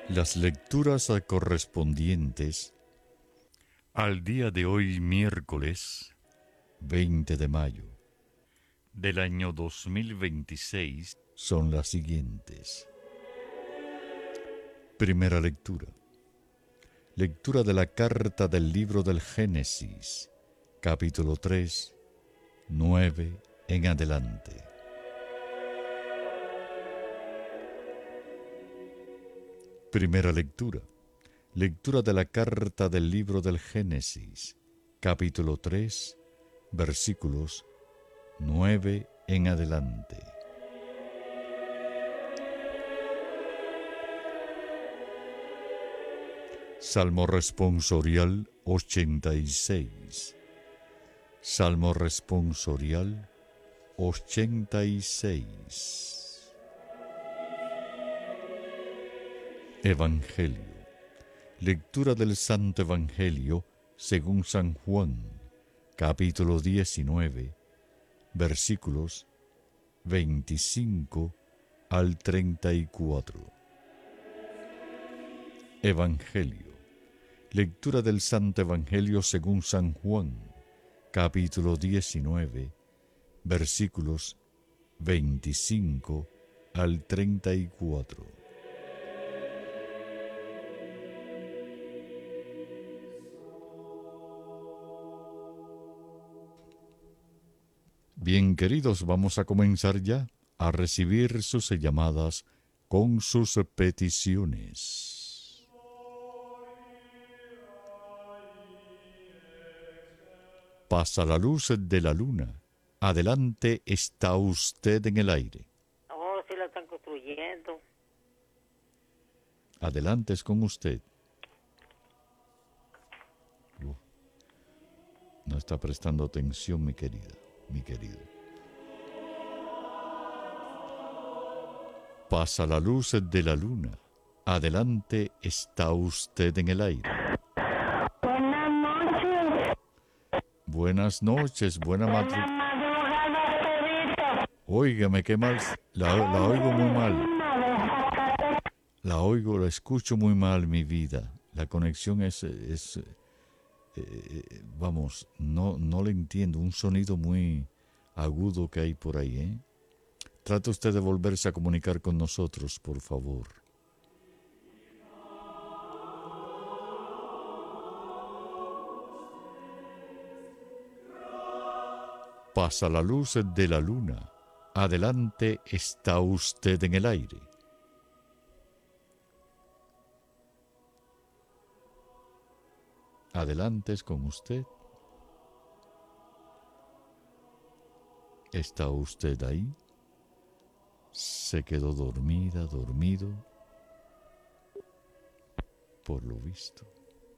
Las lecturas correspondientes al día de hoy, miércoles 20 de mayo del año 2026, son las siguientes. Primera lectura. Lectura de la carta del libro del Génesis, capítulo 3, 9 en adelante. Primera lectura. Lectura de la carta del libro del Génesis, capítulo 3, versículos 9 en adelante. Salmo responsorial 86. Salmo responsorial 86. Evangelio. Lectura del Santo Evangelio según San Juan, capítulo 19, versículos 25 al 34. Evangelio. Lectura del Santo Evangelio según San Juan, capítulo 19, versículos 25 al 34. Bien, queridos, vamos a comenzar ya a recibir sus llamadas con sus peticiones. Pasa la luz de la luna. Adelante, está usted en el aire. Oh, sí la están construyendo. Adelante es con usted. No está prestando atención, mi querida, mi querido. Pasa la luz de la luna. Adelante, está usted en el aire. Buenas noches. Buenas noches, buena madrugada. Óigame, qué mal. La oigo muy mal. La escucho muy mal, mi vida. La conexión vamos, no le entiendo. Un sonido muy agudo que hay por ahí, ¿eh? Trate usted de volverse a comunicar con nosotros, por favor. Pasa la luz de la luna. Adelante, está usted en el aire. Adelante es con usted. ¿Está usted ahí? Se quedó dormida, dormido, por lo visto.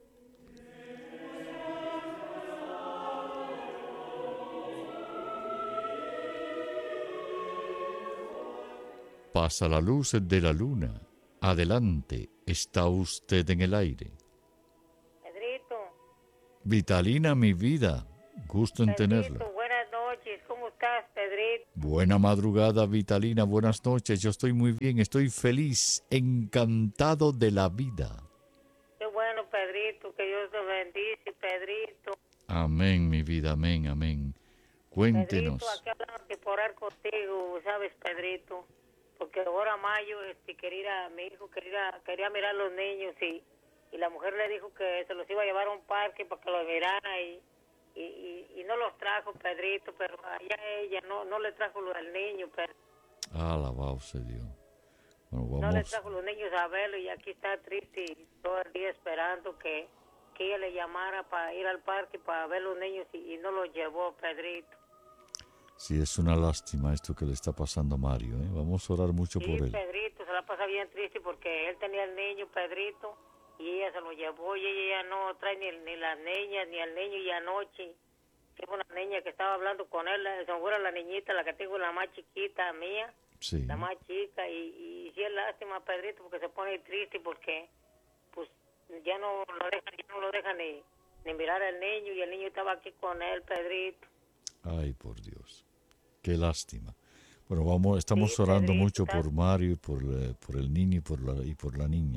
Pasa la luz de la luna. Adelante, está usted en el aire. Pedrito. Vitalina, mi vida, gusto en tenerla. Buenas noches. ¿Cómo estás, Pedrito? Buena madrugada, Vitalina, buenas noches. Yo estoy muy bien, estoy feliz, encantado de la vida. Qué bueno, Pedrito, que Dios te bendice, Pedrito. Amén, mi vida, amén, amén. Cuéntenos. Pedrito, aquí hablando de orar contigo, ¿sabes, Pedrito? Porque ahora mayo, mi hijo quería mirar a los niños y la mujer le dijo que se los iba a llevar a un parque para que los mirara y no los trajo, Pedrito, pero allá ella no le trajo al niño, pero Alabado sea Dios. Bueno, no le trajo los niños a verlo y aquí está triste todo el día esperando que ella le llamara para ir al parque para ver los niños y no los llevó, Pedrito. Sí, es una lástima esto que le está pasando a Mario, ¿eh? Vamos a orar mucho por él. Pedrito, se la pasa bien triste porque él tenía el niño, Pedrito, y ella se lo llevó y ella ya no trae ni las niñas ni al niño. Y anoche tengo una niña que estaba hablando con él, se me fue la niñita, la que tengo, la más chiquita mía, sí. La más chica, y sí es lástima, Pedrito, porque se pone triste porque pues ya no lo deja ni mirar al niño, y el niño estaba aquí con él, Pedrito. Ay, por Dios. Qué lástima. Bueno, estamos orando Pedrito, mucho por Mario y por el niño y por la niña.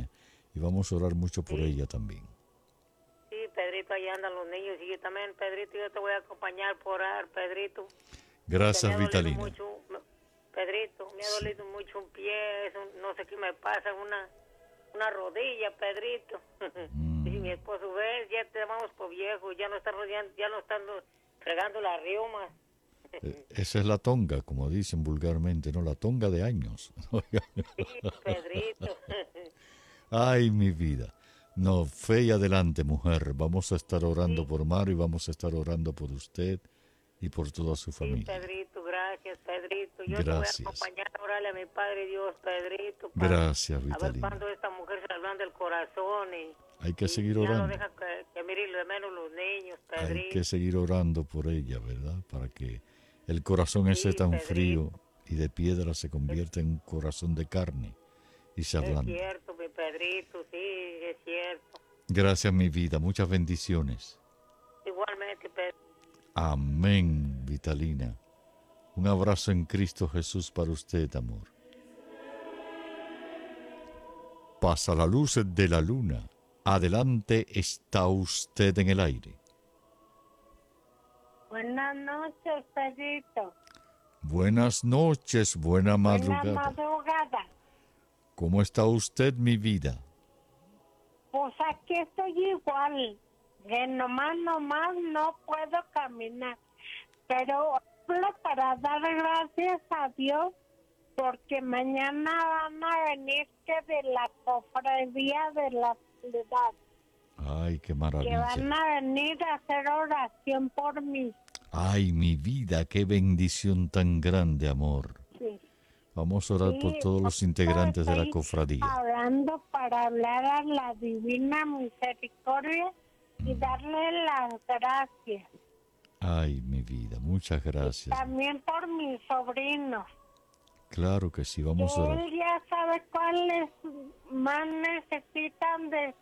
y vamos a orar mucho por Sí. ella también. Sí, Pedrito, ahí andan los niños. Y yo también, Pedrito, yo te voy a acompañar por orar, Pedrito. Gracias, Que me ha dolido Vitalina. mucho, Pedrito, me ha Sí. dolido mucho un pie, no sé qué me pasa, una rodilla, Pedrito. Y mi esposo, ves, ya te vamos por viejo, ya no están fregando las riomas. Esa es la tonga, como dicen vulgarmente, ¿no? La tonga de años. Sí, Pedrito. Ay, mi vida. No, fe y adelante, mujer. Vamos a estar orando Sí. por Mario y vamos a estar orando por usted y por toda su Sí, familia. Pedrito, gracias, Pedrito. Yo te voy Gracias. a acompañar a orarle a mi Padre Dios, Pedrito. Gracias, A ver Vitalina. cuándo esta mujer se ablanda el corazón y Hay que seguir ya no orando. deja que mire de menos los niños, Hay Pedrito. que seguir orando por ella, ¿verdad? Para que el corazón ese Sí, tan Pedrito. frío y de piedra se convierta en un corazón de carne y se Es ablande. cierto, mi Pedrito, sí, es cierto. Gracias, mi vida. Muchas bendiciones. Igualmente, Pedro. Amén, Vitalina. Un abrazo en Cristo Jesús para usted, amor. Pasa la luz de la luna. Adelante está usted en el aire. Buenas noches, Pedrito. Buenas noches, buena Buenas madrugada. madrugadas. ¿Cómo está usted, mi vida? Pues aquí estoy igual. Que nomás no puedo caminar. Pero hablo para dar gracias a Dios porque mañana van a venir que de la cofradía de la ciudad. Ay, qué Que maravilla. van a venir a hacer oración por mí. Ay, mi vida, qué bendición tan grande, amor. Sí. Vamos a orar por todos los integrantes de la Estoy cofradía. hablando para hablar a la Divina Misericordia y darle las gracias. Ay, mi vida, muchas gracias. También por mis sobrinos. Claro que sí, vamos a Que orar. él ya sabe cuáles más necesitan de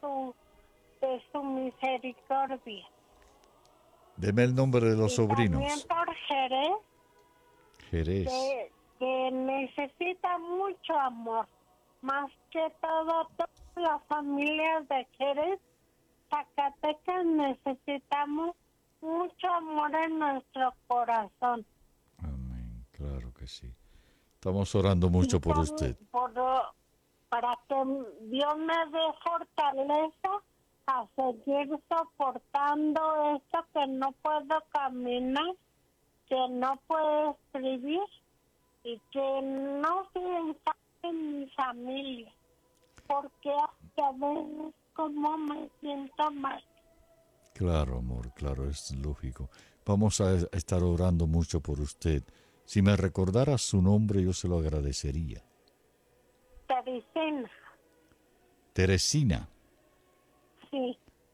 su misericordia. Deme el nombre de los Y también sobrinos. por Jerez, Jerez. que necesita mucho amor. Más que todo, todas las familias de Jerez, Zacatecas, necesitamos mucho amor en nuestro corazón. Amén, claro que sí. Estamos orando mucho Y por usted. para que Dios me dé fortaleza a seguir soportando esto, que no puedo caminar, que no puedo escribir y que no se enfoque en mi familia, porque a veces como me siento mal. Claro, amor, claro, es lógico. Vamos a estar orando mucho por usted. Si me recordara su nombre, yo se lo agradecería. Teresina, Teresina. sí.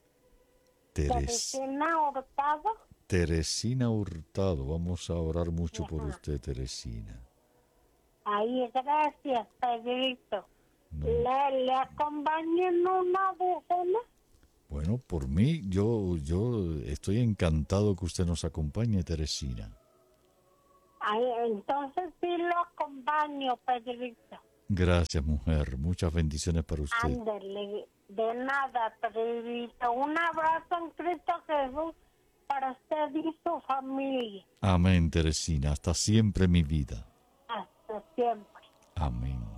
Teres- Teresina Hurtado. Teresina Hurtado. Vamos a orar mucho por Ajá. usted, Teresina. Ay, gracias, Pedrito. No. ¿Le acompañan una docena? Bueno, por mí, yo estoy encantado que usted nos acompañe, Teresina. Ay, entonces sí lo acompaño, Pedrito. Gracias, mujer. Muchas bendiciones para usted. Ándele, de nada, Pedrito. Un abrazo en Cristo Jesús para usted y su familia. Amén, Teresina. Hasta siempre, mi vida. Hasta siempre. Amén.